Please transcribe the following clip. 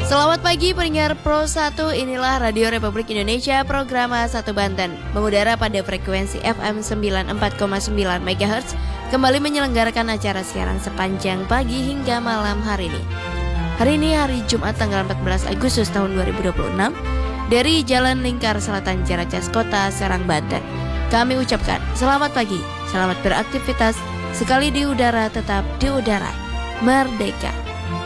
Selamat pagi pendengar Pro 1, inilah Radio Republik Indonesia program A1 Banten. Mengudara pada frekuensi FM 94,9 MHz, kembali menyelenggarakan acara siaran sepanjang pagi hingga malam hari ini. Hari ini hari Jumat tanggal 14 Agustus tahun 2026, dari Jalan Lingkar Selatan Ciracas Kota Serang, Banten. Kami ucapkan selamat pagi, selamat beraktivitas, sekali di udara tetap di udara, merdeka.